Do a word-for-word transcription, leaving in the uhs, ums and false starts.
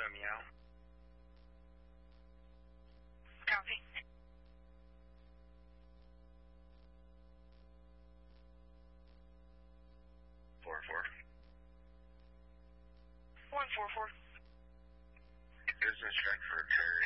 Romeo. Copy. Four four. One four four. Business check for Terry.